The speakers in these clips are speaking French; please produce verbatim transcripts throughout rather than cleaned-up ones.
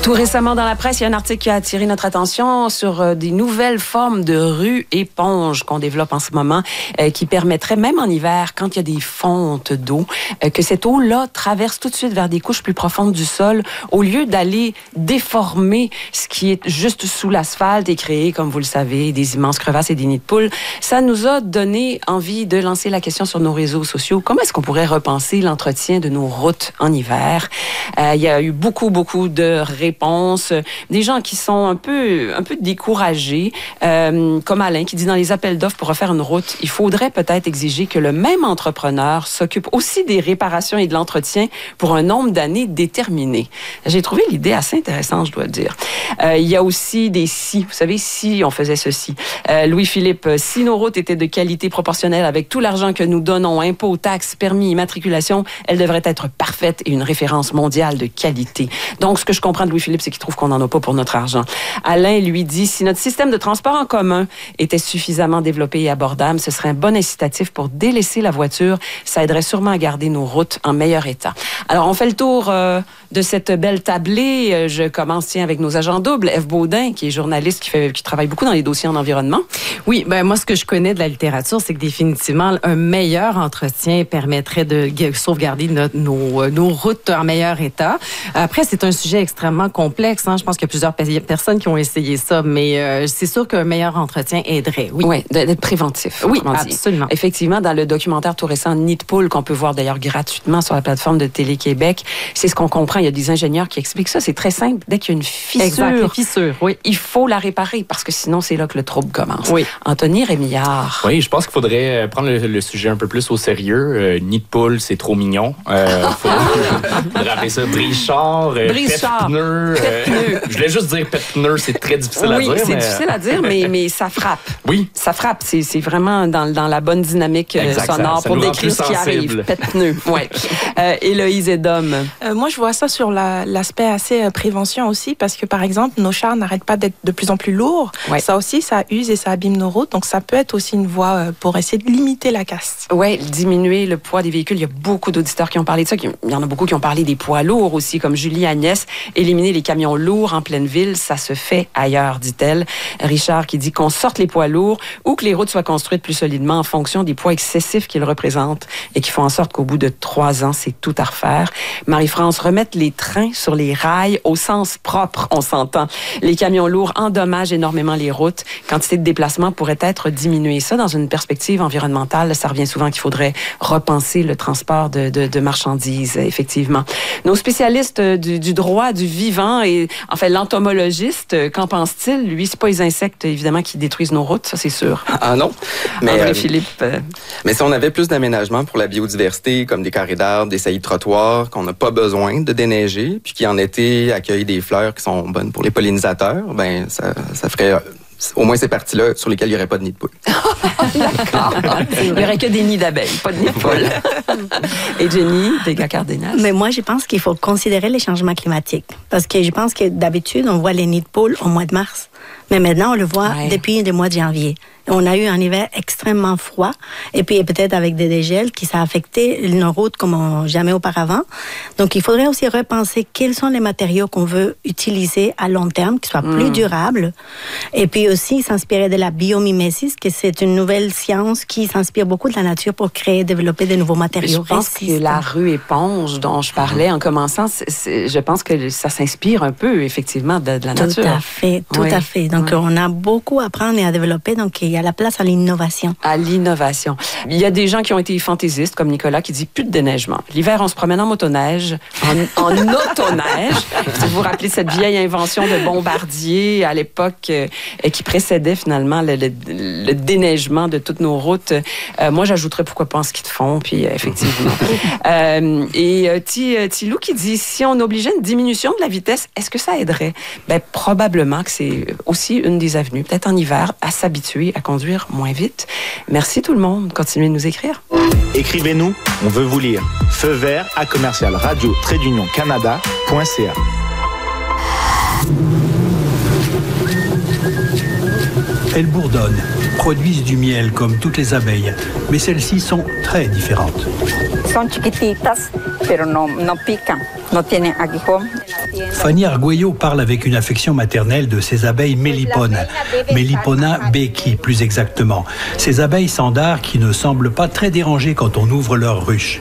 Tout récemment dans la presse, il y a un article qui a attiré notre attention sur euh, des nouvelles formes de rues éponges qu'on développe en ce moment, euh, qui permettraient, même en hiver, quand il y a des fontes d'eau, euh, que cette eau-là traverse tout de suite vers des couches plus profondes du sol, au lieu d'aller déformer ce qui est juste sous l'asphalte et créer, comme vous le savez, des immenses crevasses et des nids de poules. Ça nous a donné envie de lancer la question sur nos réseaux sociaux. Comment est-ce qu'on pourrait repenser l'entretien de nos routes en hiver? Euh, il y a eu beaucoup, beaucoup de réponses. Des gens qui sont un peu, un peu découragés, euh, comme Alain qui dit dans les appels d'offres pour refaire une route, il faudrait peut-être exiger que le même entrepreneur s'occupe aussi des réparations et de l'entretien pour un nombre d'années déterminé. J'ai trouvé l'idée assez intéressante, je dois le dire. Euh, il y a aussi des si. Vous savez, si on faisait ceci. Euh, Louis-Philippe, si nos routes étaient de qualité proportionnelle avec tout l'argent que nous donnons, impôts, taxes, permis, immatriculation, elles devraient être parfaites et une référence mondiale de qualité. Donc, ce que je comprends de Louis-Philippe, c'est qu'il trouve qu'on n'en a pas pour notre argent. Alain lui dit, si notre système de transport en commun était suffisamment développé et abordable, ce serait un bon incitatif pour délaisser la voiture. Ça aiderait sûrement à garder nos routes en meilleur état. Alors, on fait le tour euh, de cette belle tablée. Je commence, tiens, avec nos agents doubles. Ève Baudin, qui est journaliste, qui, fait, qui travaille beaucoup dans les dossiers en environnement. Oui, ben moi, ce que je connais de la littérature, c'est que définitivement, un meilleur entretien permettrait de sauvegarder notre, nos, nos routes en meilleur état. Après, c'est un sujet extrêmement complexe. Hein. Je pense qu'il y a plusieurs personnes qui ont essayé ça, mais euh, c'est sûr qu'un meilleur entretien aiderait. Oui, oui, d'être préventif. Oui, absolument. Dit. Effectivement, dans le documentaire tout récent Nid de poule, qu'on peut voir d'ailleurs gratuitement sur la plateforme de Télé-Québec, c'est ce qu'on comprend. Il y a des ingénieurs qui expliquent ça. C'est très simple. Dès qu'il y a une fissure, exact, les fissures, oui. il faut la réparer parce que sinon, c'est là que le trouble commence. Oui. Anthony Rémillard. Oui, je pense qu'il faudrait prendre le, le sujet un peu plus au sérieux. Euh, Nid de poule, c'est trop mignon. Euh, faut, faudrait appeler ça brise-char, euh, pète-pneu. Euh, je voulais juste dire pète-pneu, c'est très difficile oui, à dire. Oui, c'est mais... difficile à dire, mais, mais ça frappe. Oui. Ça frappe. C'est, c'est vraiment dans, dans la bonne dynamique exact, sonore ça, ça pour décrire ce qui arrive. Pète-pneu. Oui. euh, Héloïse Edom. Euh, moi, je vois ça sur la, l'aspect assez euh, prévention aussi, parce que, par exemple, nos chars n'arrêtent pas d'être de plus en plus lourds. Ouais. Ça aussi, ça use et ça abîme nos routes. Donc, ça peut être aussi une voie euh, pour essayer de limiter la casse. Oui, diminuer le poids des véhicules. Il y a beaucoup d'auditeurs qui ont parlé de ça. Il y en a beaucoup qui ont parlé des poids lourds aussi, comme Julie Agnès. Éliminer les camions lourds en pleine ville, ça se fait ailleurs, dit-elle. Richard qui dit qu'on sorte les poids lourds ou que les routes soient construites plus solidement en fonction des poids excessifs qu'ils représentent et qui font en sorte qu'au bout de trois ans, c'est tout à refaire. Marie-France, remettre les trains sur les rails au sens propre, on s'entend. Les camions lourds endommagent énormément les routes. Quantité de déplacement pourrait être diminuée. Ça, dans une perspective environnementale, ça revient souvent qu'il faudrait repenser le transport de, de, de marchandises, effectivement. Nos spécialistes du, du droit du vivant et, en fait, l'entomologiste, qu'en pense-t-il? Lui, c'est pas les insectes, évidemment, qui détruisent nos routes, ça, c'est sûr. Ah non. Mais, André euh, Philippe. Euh... Mais si on avait plus d'aménagements pour la biodiversité, comme des carrés d'arbres, des saillies de trottoirs, qu'on n'a pas besoin de déneiger, puis qui en été accueillent des fleurs qui sont bonnes pour les pollinisateurs, ben ça, ça ferait au moins ces parties-là sur lesquelles il n'y aurait pas de nid de poule. D'accord. Il n'y aurait que des nids d'abeilles, pas de nid de poule. Et Jenny, Vega Cardenas. Mais moi, je pense qu'il faut considérer les changements climatiques. Parce que je pense que d'habitude, on voit les nids de poule au mois de mars. Mais maintenant, on le voit ouais. depuis le mois de janvier. On a eu un hiver extrêmement froid et puis peut-être avec des dégels qui ça a affecté nos routes comme jamais auparavant. Donc, il faudrait aussi repenser quels sont les matériaux qu'on veut utiliser à long terme, qui soient mmh. plus durables. Et puis aussi s'inspirer de la biomimésis, que c'est une nouvelle science qui s'inspire beaucoup de la nature pour créer, développer de nouveaux matériaux. Je pense résistants. Que la rue éponge dont je parlais en commençant, c'est, c'est, je pense que ça s'inspire un peu effectivement de, de la nature. Tout à fait, tout oui. à fait. Donc, oui. on a beaucoup à apprendre et à développer. Donc, il y a la place à l'innovation. À l'innovation. Il y a des gens qui ont été fantaisistes, comme Nicolas, qui dit plus de déneigement. L'hiver, on se promène en motoneige, en, en autoneige. Si vous vous rappelez cette vieille invention de Bombardier à l'époque euh, qui précédait finalement le, le, le déneigement de toutes nos routes. Euh, moi, j'ajouterais pourquoi pas en ski de fond, puis euh, effectivement. euh, et euh, Tilou qui dit, si on obligeait une diminution de la vitesse, est-ce que ça aiderait? Ben, probablement que c'est aussi une des avenues, peut-être en hiver, à s'habituer à conduire moins vite. Merci tout le monde. Continuez de nous écrire. Écrivez-nous, on veut vous lire. Feu vert à commercial radio trait d'union canada point c a. Elles bourdonnent, produisent du miel comme toutes les abeilles, mais celles-ci sont très différentes. Sont chiquititas, pero no, no pican. Fanny Arguello parle avec une affection maternelle de ses abeilles mélipones. Melipona becky, plus exactement. Ces abeilles standards qui ne semblent pas très dérangées quand on ouvre leur ruche.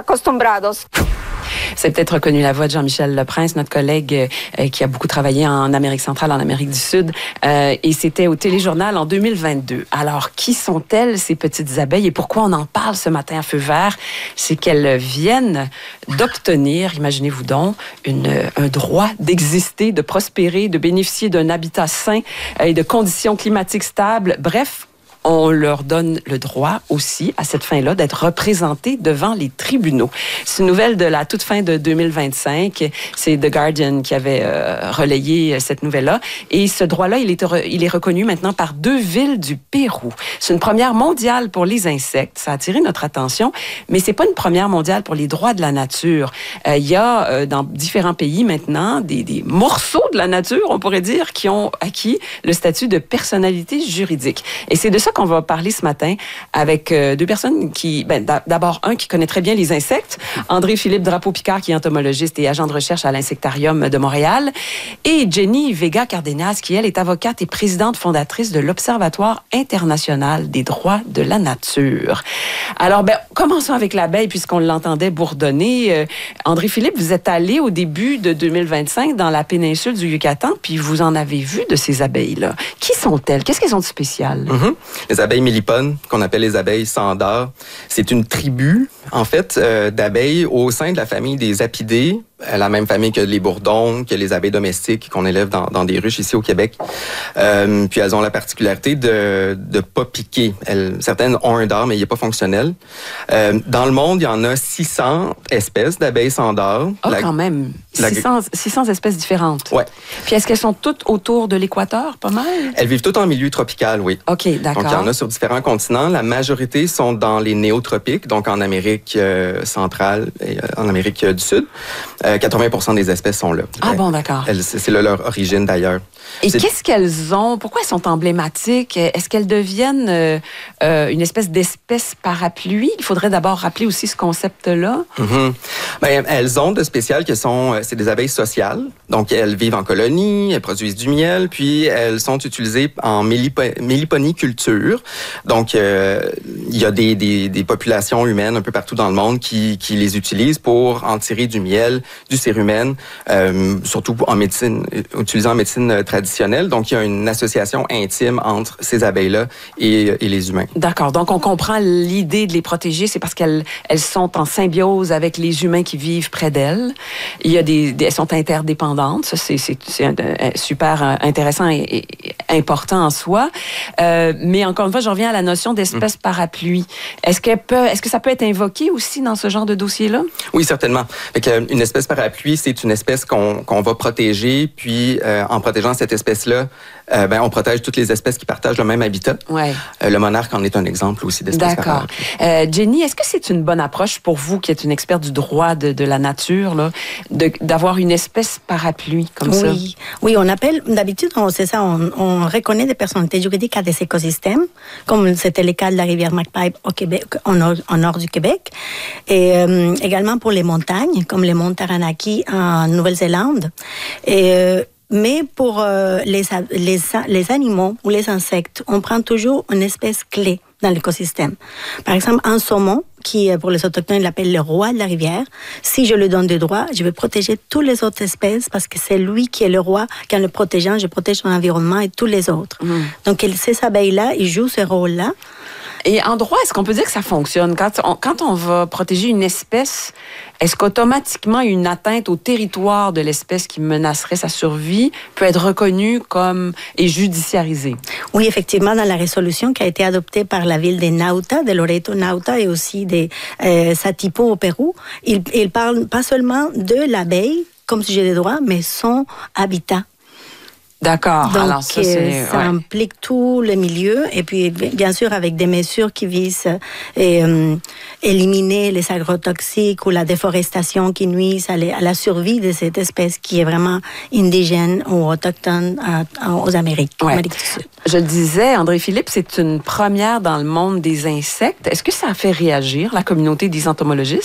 C'est peut-être reconnu la voix de Jean-Michel Leprince, notre collègue euh, qui a beaucoup travaillé en Amérique centrale, en Amérique du Sud. Euh, et c'était au Téléjournal en deux mille vingt-deux. Alors, qui sont-elles, ces petites abeilles, et pourquoi on en parle ce matin à Feu vert? C'est qu'elles viennent d'obtenir, imaginez-vous donc, une, un droit d'exister, de prospérer, de bénéficier d'un habitat sain et de conditions climatiques stables. Bref, on leur donne le droit aussi, à cette fin-là, d'être représentés devant les tribunaux. C'est une nouvelle de la toute fin de deux mille vingt-cinq. C'est The Guardian qui avait euh, relayé cette nouvelle-là. Et ce droit-là, il est, il est reconnu maintenant par deux villes du Pérou. C'est une première mondiale pour les insectes. Ça a attiré notre attention, mais c'est pas une première mondiale pour les droits de la nature. Euh, il y a euh, dans différents pays maintenant des, des morceaux de la nature, on pourrait dire, qui ont acquis le statut de personnalité juridique. Et c'est de ça qu'on va parler ce matin avec euh, deux personnes qui, ben, d'abord un qui connaît très bien les insectes, André-Philippe Drapeau-Picard qui est entomologiste et agent de recherche à l'Insectarium de Montréal, et Jenny Vega Cardenas qui, elle, est avocate et présidente fondatrice de l'Observatoire international des droits de la nature. Alors, ben, commençons avec l'abeille puisqu'on l'entendait bourdonner. Euh, André-Philippe, vous êtes allé au début de deux mille vingt-cinq dans la péninsule du Yucatan, puis vous en avez vu de ces abeilles-là. Qui sont-elles? Qu'est-ce qu'elles ont de spécial? Mm-hmm. Les abeilles mélipones, qu'on appelle les abeilles sandars, c'est une tribu, en fait, euh, d'abeilles au sein de la famille des apidées, la même famille que les bourdons, que les abeilles domestiques qu'on élève dans, dans des ruches ici au Québec. Euh, puis elles ont la particularité de ne pas piquer. Elles, certaines ont un dard, mais il n'est pas fonctionnel. Euh, dans le monde, il y en a six cents espèces d'abeilles sandars. Oh, la, quand même! La, six cents, six cents espèces différentes. Oui. Puis est-ce qu'elles sont toutes autour de l'équateur, pas mal? Elles vivent toutes en milieu tropical, oui. OK, d'accord. Donc, il y en a sur différents continents. La majorité sont dans les néotropiques, donc en Amérique euh, centrale et euh, en Amérique euh, du Sud. Euh, quatre-vingts pour cent des espèces sont là. Ah bon, d'accord. Elles, c'est là leur origine, d'ailleurs. Et c'est... qu'est-ce qu'elles ont? Pourquoi elles sont emblématiques? Est-ce qu'elles deviennent euh, euh, une espèce d'espèce parapluie? Il faudrait d'abord rappeler aussi ce concept-là. Mm-hmm. Bien, elles ont de spécial que sont, c'est des abeilles sociales. Donc, elles vivent en colonie, elles produisent du miel, puis elles sont utilisées en mélipo- méliponiculture. Donc, euh, il y a des, des, des populations humaines un peu partout dans le monde qui, qui les utilisent pour en tirer du miel, du cérumen, euh, surtout en médecine, utilisé en médecine traditionnelle. Donc, il y a une association intime entre ces abeilles-là et, et les humains. D'accord. Donc, on comprend l'idée de les protéger. C'est parce qu'elles elles sont en symbiose avec les humains qui vivent près d'elles. Il y a des, des elles sont interdépendantes. Ça, c'est, c'est, c'est un, un, super intéressant et, et important en soi. Euh, mais encore une fois, je reviens à la notion d'espèce mmh. parapluie. Est-ce que, peut, est-ce que ça peut être invoqué aussi dans ce genre de dossier-là? Oui, certainement. Fait que, une espèce parapluie, c'est une espèce qu'on, qu'on va protéger, puis euh, en protégeant cette espèce-là, euh, ben, on protège toutes les espèces qui partagent le même habitat. Ouais. Euh, le monarque en est un exemple aussi d'espèce D'accord. parapluie. Euh, Jenny, est-ce que c'est une bonne approche pour vous, qui êtes une experte du droit de, de la nature, là, de, d'avoir une espèce parapluie comme oui. ça? Oui, oui, on appelle, d'habitude, on, c'est ça, on, on reconnaît des personnalités juridiques à des écosystèmes, comme c'était le cas de la rivière McPipe au Québec, au nord, au nord du Québec, et euh, également pour les montagnes, comme les monts Taranaki en Nouvelle-Zélande. Et euh, mais pour euh, les, les, les animaux ou les insectes, on prend toujours une espèce clé dans l'écosystème. Par exemple, un saumon, qui pour les autochtones l'appelle le roi de la rivière, si je lui donne des droits, je vais protéger toutes les autres espèces parce que c'est lui qui est le roi, qui en le protégeant, je protège son environnement et tous les autres. Mmh. Donc, ces abeilles-là, ils jouent ce rôle-là. Et en droit, est-ce qu'on peut dire que ça fonctionne? Quand on, quand on va protéger une espèce, est-ce qu'automatiquement une atteinte au territoire de l'espèce qui menacerait sa survie peut être reconnue comme et judiciarisée? Oui, effectivement, dans la résolution qui a été adoptée par la ville de Nauta, de Loreto Nauta et aussi de euh, Satipo au Pérou, il, il parle pas seulement de l'abeille comme sujet de droit, mais son habitat. D'accord. Donc, alors ça, c'est, ça ouais. implique tout le milieu et puis bien sûr avec des mesures qui visent à euh, éliminer les agrotoxiques ou la déforestation qui nuisent à, les, à la survie de cette espèce qui est vraiment indigène ou autochtone à, à, aux Amériques, ouais. Amérique du Sud. Je le disais, André-Philippe, c'est une première dans le monde des insectes. Est-ce que ça a fait réagir la communauté des entomologistes?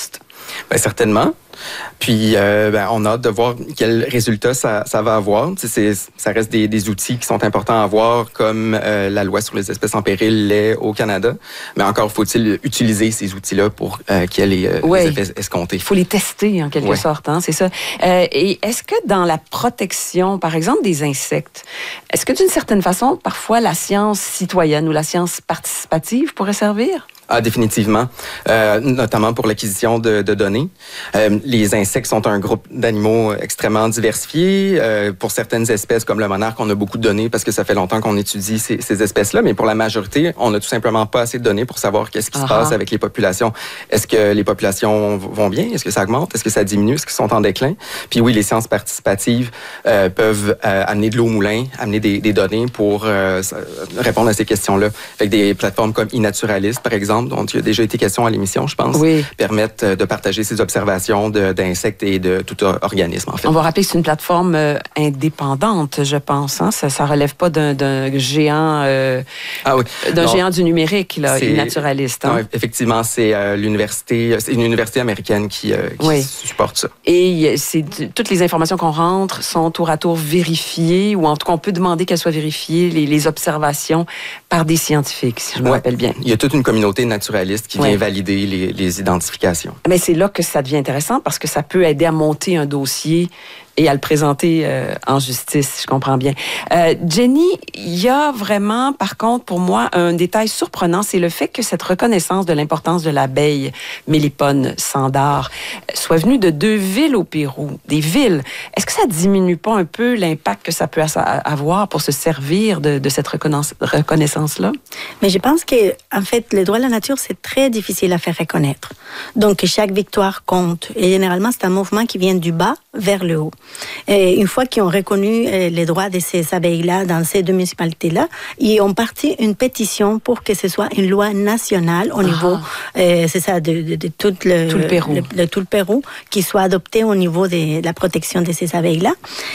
Bien, certainement. Puis, euh, ben, on a hâte de voir quels résultats ça, ça va avoir. C'est, ça reste des, des outils qui sont importants à avoir, comme euh, la loi sur les espèces en péril l'est au Canada. Mais encore faut-il utiliser ces outils-là pour euh, qu'il y ait les, euh, oui. les effets escomptés. Il faut les tester, en quelque oui. sorte, hein, c'est ça. Euh, et est-ce que dans la protection, par exemple, des insectes, est-ce que d'une certaine façon, parfois, la science citoyenne ou la science participative pourrait servir? Ah, définitivement, euh, notamment pour l'acquisition de, de données. Euh, les insectes sont un groupe d'animaux extrêmement diversifiés. Euh, pour certaines espèces, comme le monarque, on a beaucoup de données parce que ça fait longtemps qu'on étudie ces, ces espèces-là, mais pour la majorité, on n'a tout simplement pas assez de données pour savoir qu'est-ce qui uh-huh. se passe avec les populations. Est-ce que les populations vont bien? Est-ce que ça augmente? Est-ce que ça diminue? Est-ce qu'ils sont en déclin? Puis oui, les sciences participatives euh, peuvent euh, amener de l'eau au moulin, amener des, des données pour euh, répondre à ces questions-là. Avec des plateformes comme iNaturalist, par exemple, dont il y a déjà été question à l'émission, je pense, oui. permettent de partager ces observations de, d'insectes et de tout organisme, en fait. On va rappeler que c'est une plateforme euh, indépendante, je pense. Hein? Ça ne relève pas d'un, d'un géant euh, ah oui. d'un non, géant du numérique, là, iNaturalist. Hein? Non, effectivement, c'est euh, l'université, c'est une université américaine qui, euh, qui oui. supporte ça. Et c'est, toutes les informations qu'on rentre sont tour à tour vérifiées, ou en tout cas, on peut demander qu'elles soient vérifiées, les, les observations, par des scientifiques, si je me ouais. rappelle bien. Il y a toute une communauté naturaliste qui ouais. vient valider les, les identifications. Mais c'est là que ça devient intéressant parce que ça peut aider à monter un dossier et à le présenter euh, en justice, si je comprends bien. Euh, Jenny, il y a vraiment, par contre, pour moi, un détail surprenant, c'est le fait que cette reconnaissance de l'importance de l'abeille mélipone sandar soit venue de deux villes au Pérou, des villes. Est-ce que ça diminue pas un peu l'impact que ça peut avoir pour se servir de, de cette reconnaissance-là? Mais je pense que, en fait, le droit de la nature, c'est très difficile à faire reconnaître. Donc, chaque victoire compte. Et généralement, c'est un mouvement qui vient du bas vers le haut. Et une fois qu'ils ont reconnu les droits de ces abeilles-là dans ces deux municipalités-là, ils ont parti une pétition pour que ce soit une loi nationale au ah. niveau, euh, c'est ça, de, de, de tout, le, tout le Pérou, le, de tout le Pérou, qui soit adoptée au niveau de, de la protection de ces abeilles-là.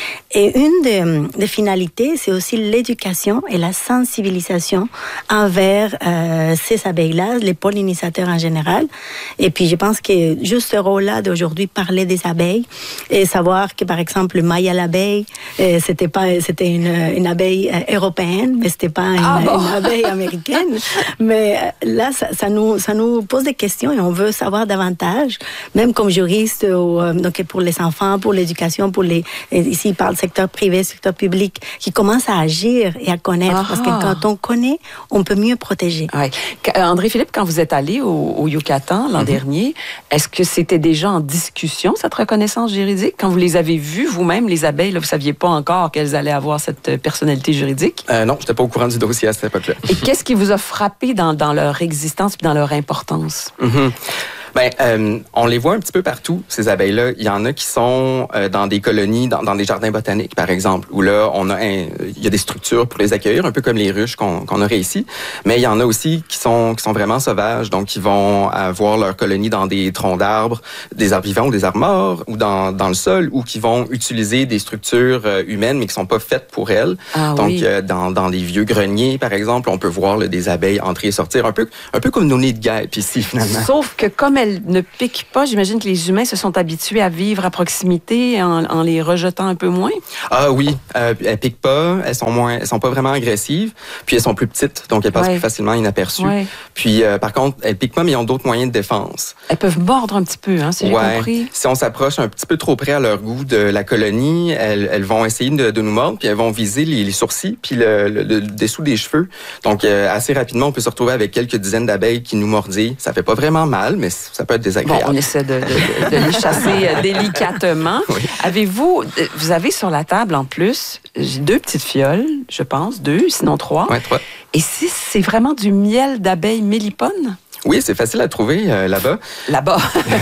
Et une des, des finalités, c'est aussi l'éducation et la sensibilisation envers euh, ces abeilles-là, les pollinisateurs en général. Et puis, je pense que juste ce rôle-là d'aujourd'hui, parler des abeilles et savoir que, par exemple, le maille à l'abeille, euh, c'était pas, c'était une, une abeille euh, européenne, mais c'était pas une, ah bon? une abeille américaine. Mais euh, là, ça, ça nous, ça nous pose des questions et on veut savoir davantage, même comme juriste, ou, euh, donc pour les enfants, pour l'éducation, pour les, ici, il parle secteur privé, secteur public, qui commence à agir et à connaître. Ah. Parce que quand on connaît, on peut mieux protéger. Ouais. André-Philippe, quand vous êtes allé au, au Yucatan l'an mm-hmm. dernier, est-ce que c'était déjà en discussion, cette reconnaissance juridique? Quand vous les avez vues, vous-même, les abeilles, là, vous ne saviez pas encore qu'elles allaient avoir cette personnalité juridique? Euh, non, je n'étais pas au courant du dossier à cette époque-là. Et qu'est-ce qui vous a frappé dans, dans leur existence et dans leur importance? Mm-hmm. Ben, euh, on les voit un petit peu partout, ces abeilles-là. Il y en a qui sont euh, dans des colonies, dans, dans des jardins botaniques, par exemple, où là, on a un, il y a des structures pour les accueillir, un peu comme les ruches qu'on, qu'on aurait ici. Mais il y en a aussi qui sont, qui sont vraiment sauvages, donc qui vont avoir leur colonie dans des troncs d'arbres, des arbres vivants ou des arbres morts, ou dans, dans le sol, ou qui vont utiliser des structures euh, humaines, mais qui sont pas faites pour elles. Ah, donc, oui. euh, dans, dans des vieux greniers, par exemple, on peut voir là, des abeilles entrer et sortir, un peu, un peu comme nos nids de guêpes ici, finalement. Sauf que comme elles ne piquent pas, j'imagine que les humains se sont habitués à vivre à proximité en, en les rejetant un peu moins. Ah oui, euh, elles piquent pas, elles sont moins, elles sont pas vraiment agressives, puis elles sont plus petites, donc elles passent ouais. plus facilement inaperçues. Ouais. Puis euh, par contre, elles piquent pas, mais ils ont d'autres moyens de défense. Elles peuvent mordre un petit peu, hein, si ouais. j'ai compris. Si on s'approche un petit peu trop près à leur goût de la colonie, elles, elles vont essayer de, de nous mordre, puis elles vont viser les, les sourcils, puis le, le, le dessous des cheveux. Donc euh, assez rapidement, on peut se retrouver avec quelques dizaines d'abeilles qui nous mordillent. Ça fait pas vraiment mal, mais ça peut être désagréable. Bon, on essaie de, de, de, de les chasser délicatement. Oui. Avez-vous, vous avez sur la table en plus deux petites fioles, je pense, deux, sinon trois. Ouais, trois. Et si c'est vraiment du miel d'abeille mélipone? Oui, c'est facile à trouver euh, là-bas. Là-bas.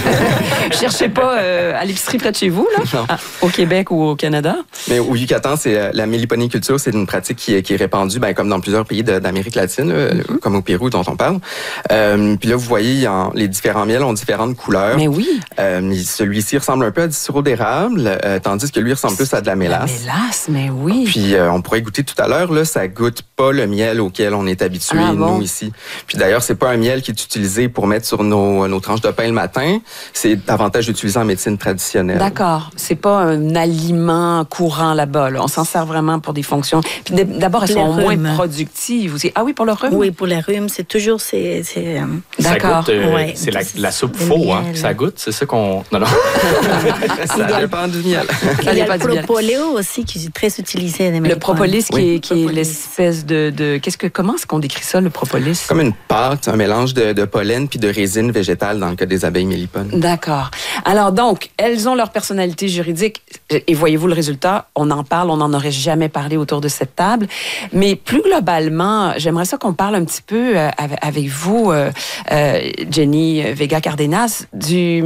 Cherchez pas euh, à l'épicerie près de chez vous, là, ah, au Québec ou au Canada. Mais au Yucatan, c'est euh, la méliponiculture, c'est une pratique qui est, qui est répandue, ben, comme dans plusieurs pays de, d'Amérique latine, mm-hmm. comme au Pérou dont on parle. Euh, puis là, vous voyez, en, les différents miels ont différentes couleurs. Mais oui. Euh, celui-ci ressemble un peu à du sirop d'érable, euh, tandis que lui ressemble plus à de la mélasse. La mélasse, mais oui. Puis euh, on pourrait goûter tout à l'heure, là, ça goûte pas le miel auquel on est habitué, ah, nous, bon. ici. Puis d'ailleurs, c'est pas un miel qui est utilisé pour mettre sur nos, nos tranches de pain le matin, c'est davantage utilisé en médecine traditionnelle. D'accord. C'est pas un aliment courant là-bas. Là. On s'en sert vraiment pour des fonctions. Puis d'abord, elles sont moins productives aussi. Ah oui, pour le rhume? Oui, pour les rhumes, c'est toujours... C'est, c'est, D'accord. Ça goûte, euh, ouais, c'est la, la soupe faux, hein, ça goûte, c'est ça qu'on... Non, non. Ça dépend du miel. Il y a le propolis aussi qui est très utilisé. Le propolis qui oui. est, qui est l'espèce de, de... Qu'est-ce que, comment est-ce qu'on décrit ça, le propolis? Comme une pâte, un mélange de, de pollen puis de résine végétale dans le cas des abeilles mélipones. D'accord. Alors donc, elles ont leur personnalité juridique et voyez-vous le résultat, on en parle, on n'en aurait jamais parlé autour de cette table. Mais plus globalement, j'aimerais ça qu'on parle un petit peu euh, avec vous, euh, euh, Jenny Vega Cardenas, du...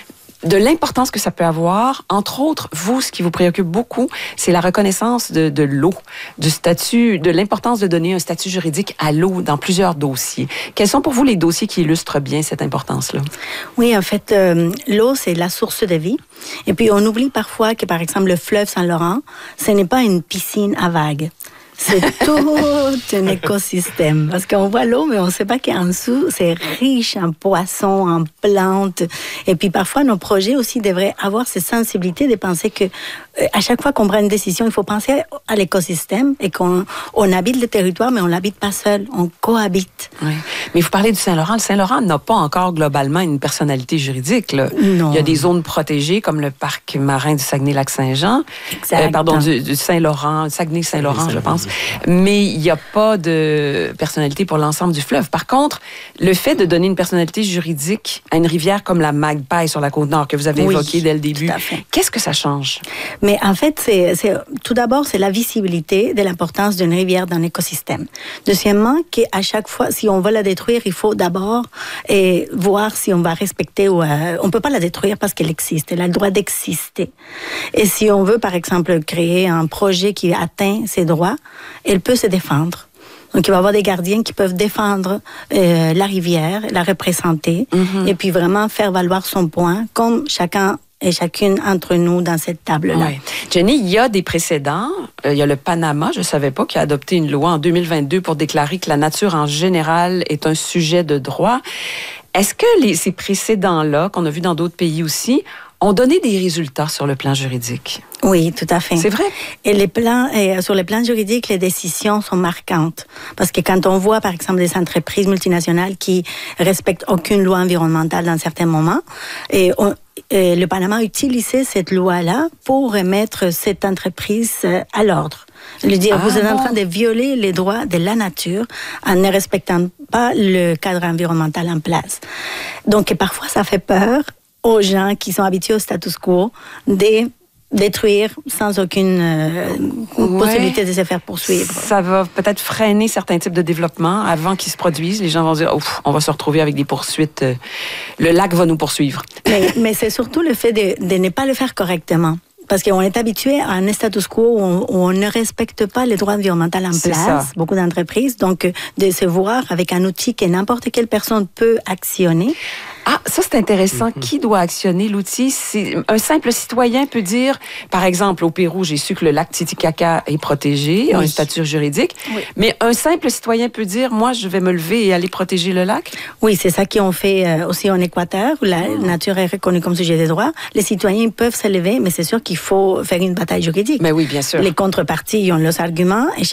de l'importance que ça peut avoir. Entre autres, vous, ce qui vous préoccupe beaucoup, c'est la reconnaissance de, de l'eau, du statut, de l'importance de donner un statut juridique à l'eau dans plusieurs dossiers. Quels sont pour vous les dossiers qui illustrent bien cette importance-là? Oui, en fait, euh, l'eau, c'est la source de vie. Et puis, on oublie parfois que, par exemple, le fleuve Saint-Laurent, ce n'est pas une piscine à vagues. C'est tout un écosystème. Parce qu'on voit l'eau, mais on ne sait pas qu'en dessous, c'est riche en poissons, en plantes. Et puis parfois, nos projets aussi devraient avoir cette sensibilité de penser que euh, à chaque fois qu'on prend une décision, il faut penser à l'écosystème et qu'on on habite le territoire, mais on l'habite pas seul, on cohabite. Oui. Mais vous parlez du Saint-Laurent. Le Saint-Laurent n'a pas encore globalement une personnalité juridique. Là. Non. Il y a des zones protégées comme le parc marin du Saguenay-Lac-Saint-Jean. Exact. Euh, pardon, du, du Saint-Laurent, Saguenay-Saint-Laurent, je pense. Mais il n'y a pas de personnalité pour l'ensemble du fleuve. Par contre, le fait de donner une personnalité juridique à une rivière comme la Magpie sur la Côte-Nord, que vous avez oui, évoquée dès le début, qu'est-ce que ça change? Mais en fait, c'est, c'est, tout d'abord, c'est la visibilité de l'importance d'une rivière dans l'écosystème. Deuxièmement, qu'à chaque fois, si on veut la détruire, il faut d'abord et voir si on va respecter ou... Euh, on ne peut pas la détruire parce qu'elle existe. Elle a le droit d'exister. Et si on veut, par exemple, créer un projet qui atteint ses droits, elle peut se défendre. Donc, il va y avoir des gardiens qui peuvent défendre euh, la rivière, la représenter, mm-hmm. et puis vraiment faire valoir son point, comme chacun et chacune entre nous dans cette table-là. Ouais. Jenny, il y a des précédents. Euh, il y a le Panama, je ne savais pas, qui a adopté une loi en deux mille vingt-deux pour déclarer que la nature en général est un sujet de droit. Est-ce que les, ces précédents-là, qu'on a vus dans d'autres pays aussi, ont donné des résultats sur le plan juridique? Oui, tout à fait. C'est vrai. Et les plans, et sur le plan juridique, les décisions sont marquantes. Parce que quand on voit, par exemple, des entreprises multinationales qui respectent aucune loi environnementale dans certains moments, et, on, et le Panama a utilisé cette loi-là pour remettre cette entreprise à l'ordre. Lui dire, ah, vous êtes bon. en train de violer les droits de la nature en ne respectant pas le cadre environnemental en place. Donc, parfois, ça fait peur aux gens qui sont habitués au status quo de détruire sans aucune euh, ouais. possibilité de se faire poursuivre. Ça va peut-être freiner certains types de développement avant qu'ils se produisent. Les gens vont dire, ouf, on va se retrouver avec des poursuites. Le lac va nous poursuivre. Mais, mais c'est surtout le fait de, de ne pas le faire correctement. Parce qu'on est habitué à un status quo où on, où on ne respecte pas les droits environnementaux en c'est place, ça. Beaucoup d'entreprises. Donc, de se voir avec un outil que n'importe quelle personne peut actionner. Ah, ça, c'est intéressant. Mm-hmm. Qui doit actionner l'outil? C'est, un simple citoyen peut dire, par exemple, au Pérou, j'ai su que le lac Titicaca est protégé, oui. a un statut juridique, oui. mais un simple citoyen peut dire, moi, je vais me lever et aller protéger le lac? Oui, c'est ça qu'on fait aussi en Équateur, où la oh. nature est reconnue comme sujet des droits. Les citoyens peuvent se lever, mais c'est sûr qu'il faut faire une bataille juridique. Mais oui, bien sûr. Les contreparties ont leurs arguments et